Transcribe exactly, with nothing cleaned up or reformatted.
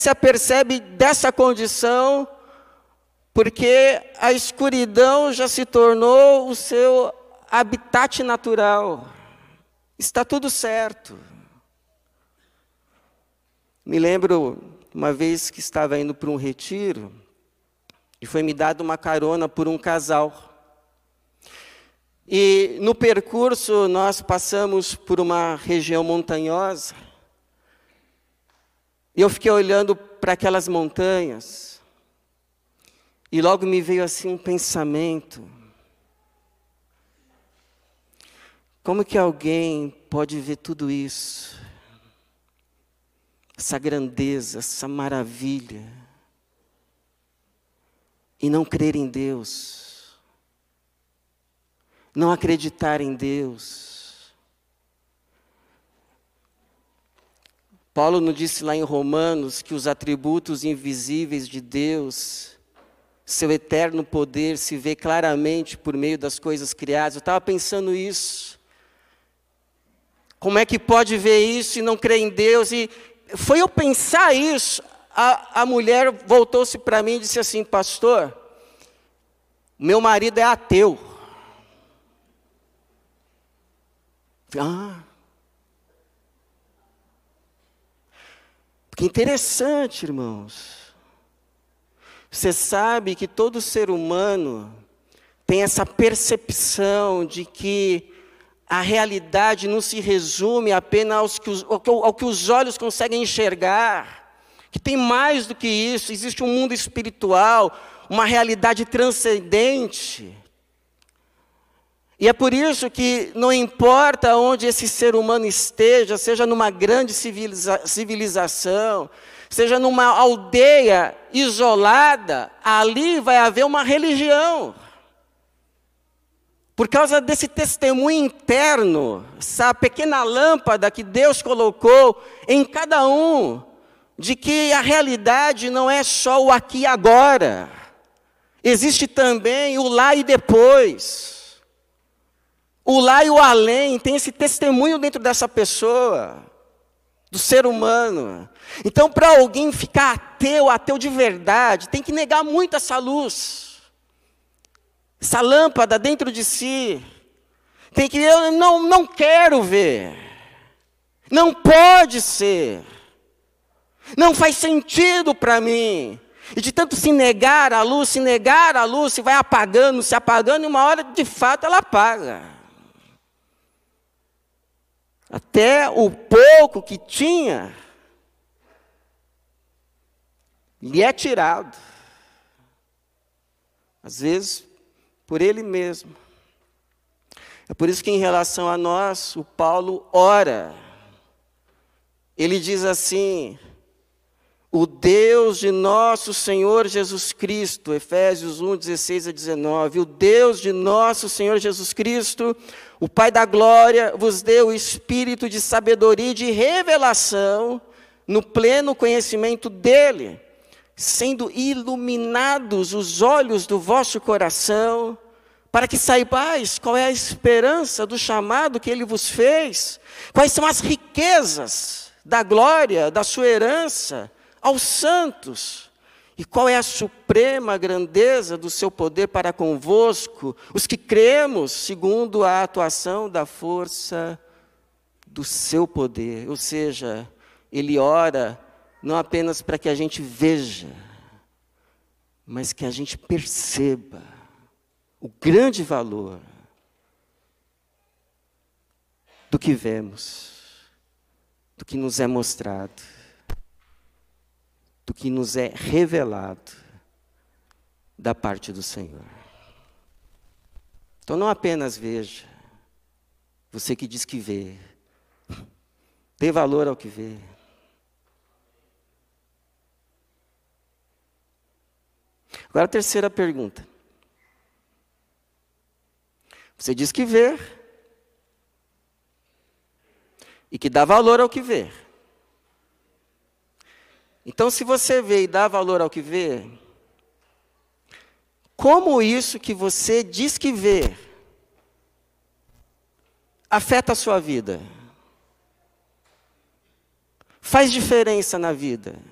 se apercebe dessa condição porque a escuridão já se tornou o seu habitat natural. Está tudo certo. Me lembro uma vez que estava indo para um retiro e foi me dada uma carona por um casal. E no percurso nós passamos por uma região montanhosa. E eu fiquei olhando para aquelas montanhas. E logo me veio assim um pensamento. Como que alguém pode ver tudo isso? Essa grandeza, essa maravilha. E não crer em Deus. Não acreditar em Deus. Paulo nos disse lá em Romanos que os atributos invisíveis de Deus, seu eterno poder se vê claramente por meio das coisas criadas. Eu estava pensando isso. Como é que pode ver isso e não crer em Deus? E foi eu pensar isso, a, a mulher voltou-se para mim e disse assim: pastor, meu marido é ateu. Ah, que interessante, irmãos. Você sabe que todo ser humano tem essa percepção de que a realidade não se resume apenas aos que os, ao, ao que os olhos conseguem enxergar, que tem mais do que isso, existe um mundo espiritual, uma realidade transcendente. E é por isso que não importa onde esse ser humano esteja, seja numa grande civiliza- civilização, seja numa aldeia isolada, ali vai haver uma religião. Por causa desse testemunho interno, essa pequena lâmpada que Deus colocou em cada um, de que a realidade não é só o aqui e agora, existe também o lá e depois, o lá e o além, tem esse testemunho dentro dessa pessoa, do ser humano. Então, para alguém ficar ateu, ateu de verdade, tem que negar muito essa luz. Essa lâmpada dentro de si, tem que, eu não, não quero ver, não pode ser, não faz sentido para mim. E de tanto se negar a luz, se negar a luz, se vai apagando, se apagando, e uma hora de fato ela apaga. Até o pouco que tinha, lhe é tirado. Às vezes, por ele mesmo. É por isso que em relação a nós, o Paulo ora. Ele diz assim: o Deus de nosso Senhor Jesus Cristo, Efésios um, dezesseis a dezenove, o Deus de nosso Senhor Jesus Cristo, o Pai da glória, vos deu o espírito de sabedoria e de revelação, no pleno conhecimento dele, sendo iluminados os olhos do vosso coração, para que saibais qual é a esperança do chamado que ele vos fez, quais são as riquezas da glória, da sua herança aos santos, e qual é a suprema grandeza do seu poder para convosco, os que cremos segundo a atuação da força do seu poder. Ou seja, ele ora não apenas para que a gente veja, mas que a gente perceba o grande valor do que vemos, do que nos é mostrado, do que nos é revelado da parte do Senhor. Então não apenas veja, você que diz que vê, dê valor ao que vê. Agora a terceira pergunta. Você diz que vê e que dá valor ao que vê. Então, se você vê e dá valor ao que vê, como isso que você diz que vê afeta a sua vida? Faz diferença na vida?